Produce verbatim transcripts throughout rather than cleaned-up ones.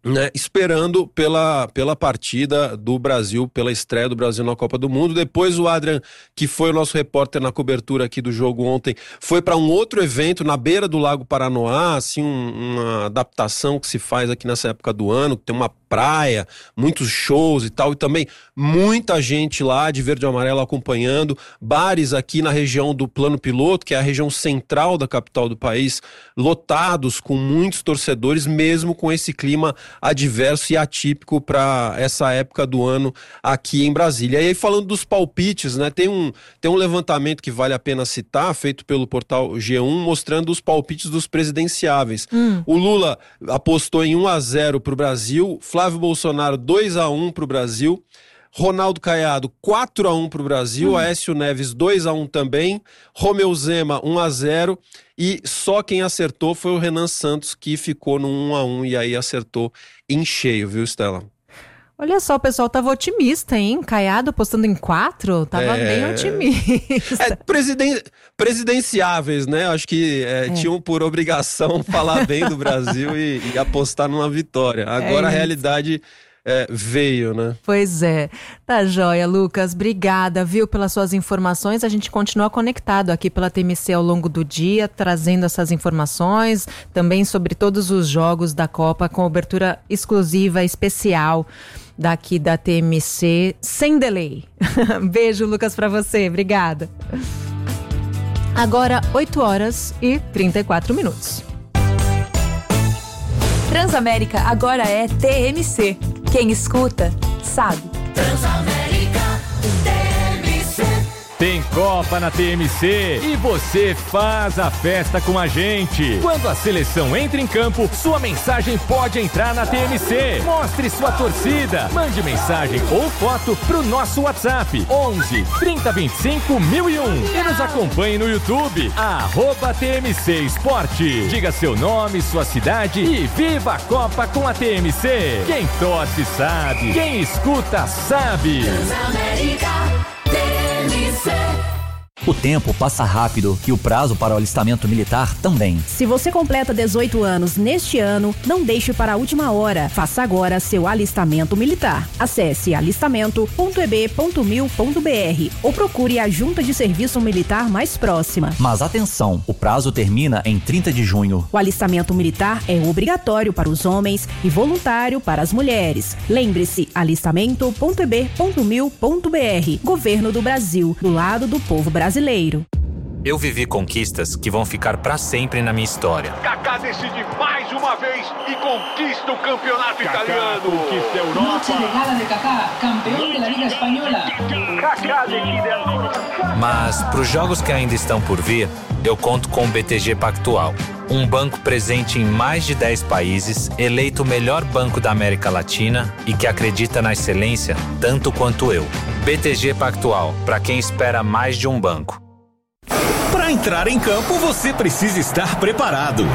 Né, esperando pela, pela partida do Brasil, pela estreia do Brasil na Copa do Mundo. Depois o Adrian, que foi o nosso repórter na cobertura aqui do jogo ontem, foi para um outro evento na beira do Lago Paranoá, assim, um, uma adaptação que se faz aqui nessa época do ano, que tem uma praia, muitos shows e tal, e também muita gente lá de verde e amarelo acompanhando, bares aqui na região do Plano Piloto, que é a região central da capital do país, lotados com muitos torcedores, mesmo com esse clima adverso e atípico para essa época do ano aqui em Brasília. E aí, falando dos palpites, né, tem um, tem um levantamento que vale a pena citar, feito pelo portal G um, mostrando os palpites dos presidenciáveis. Hum. O Lula apostou em um a zero para o Brasil, Flávio Bolsonaro dois a um para o Brasil, Ronaldo Caiado quatro a um para o Brasil, hum. Aécio Neves dois a um também, Romeu Zema um a zero, e só quem acertou foi o Renan Santos, que ficou no um a um e aí acertou em cheio, viu, Stella? Olha só, o pessoal tava otimista, hein? Caiado apostando em quatro, tava é... bem otimista. É, presiden... presidenciáveis, né? Acho que é, é. tinham por obrigação falar bem do Brasil e, e apostar numa vitória. Agora é a realidade... É, veio, né? Pois é. Tá joia, Lucas. Obrigada, viu, pelas suas informações. A gente continua conectado aqui pela T M C ao longo do dia, trazendo essas informações, também sobre todos os jogos da Copa, com cobertura exclusiva, especial daqui da T M C, sem delay. Beijo, Lucas, pra você. Obrigada. Agora, oito horas e trinta e quatro minutos. Transamérica agora é T M C. Quem escuta, sabe. Transamérica, T M C. Tem Copa na T M C e você faz a festa com a gente. Quando a seleção entra em campo, sua mensagem pode entrar na T M C. Mostre sua torcida. Mande mensagem ou foto pro nosso WhatsApp onze, trinta, vinte e cinco, mil e um e nos acompanhe no YouTube, arroba T M C Esporte. Diga seu nome, sua cidade e viva a Copa com a T M C. Quem torce sabe, quem escuta sabe. Transamérica, T M C. O tempo passa rápido e o prazo para o alistamento militar também. Se você completa dezoito anos neste ano, não deixe para a última hora. Faça agora seu alistamento militar. Acesse alistamento ponto e b ponto mil ponto b r ou procure a junta de serviço militar mais próxima. Mas atenção, o prazo termina em trinta de junho. O alistamento militar é obrigatório para os homens e voluntário para as mulheres. Lembre-se, alistamento ponto e b ponto mil ponto b r. Governo do Brasil, do lado do povo brasileiro. Brasileiro. Eu vivi conquistas que vão ficar para sempre na minha história. Kaká decide mais uma vez e conquista o campeonato Kaká italiano. Conquista a Europa. Noche de gala de Kaká, campeão da Liga Espanhola. Kaká decide agora. Mas para os jogos que ainda estão por vir, eu conto com o B T G Pactual, um banco presente em mais de dez países, eleito o melhor banco da América Latina e que acredita na excelência tanto quanto eu. B T G Pactual, para quem espera mais de um banco. Para entrar em campo, você precisa estar preparado.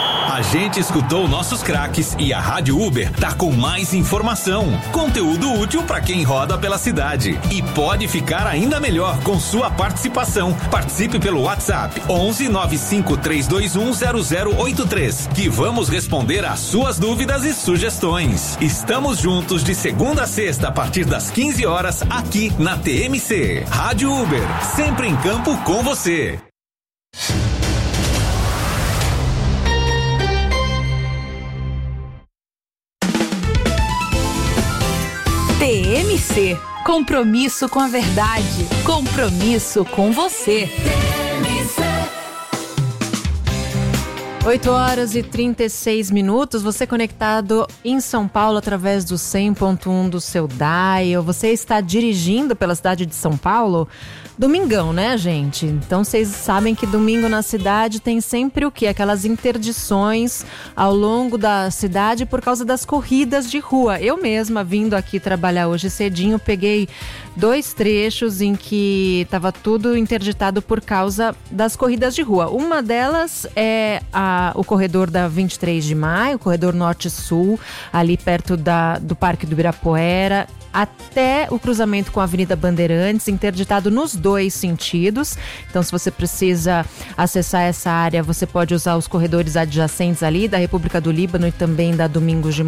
A gente escutou nossos craques e a Rádio Uber tá com mais informação, conteúdo útil para quem roda pela cidade e pode ficar ainda melhor com sua participação. Participe pelo WhatsApp onze, nove cinco três dois um, zero zero oito três, que vamos responder às suas dúvidas e sugestões. Estamos juntos de segunda a sexta a partir das quinze horas aqui na T M C. Rádio Uber, sempre em campo com você. T M C, compromisso com a verdade, compromisso com você. oito horas e trinta e seis minutos, você conectado em São Paulo através do cem ponto um do seu dial. Você está dirigindo pela cidade de São Paulo? Domingão, né, gente? Então vocês sabem que domingo na cidade tem sempre o quê? Aquelas interdições ao longo da cidade por causa das corridas de rua. Eu mesma, vindo aqui trabalhar hoje cedinho, peguei dois trechos em que estava tudo interditado por causa das corridas de rua. Uma delas é a, o corredor da vinte e três de maio, o corredor norte-sul, ali perto da, do Parque do Ibirapuera, até o cruzamento com a Avenida Bandeirantes, interditado nos dois sentidos. Então, se você precisa acessar essa área, você pode usar os corredores adjacentes ali, da República do Líbano e também da Domingos de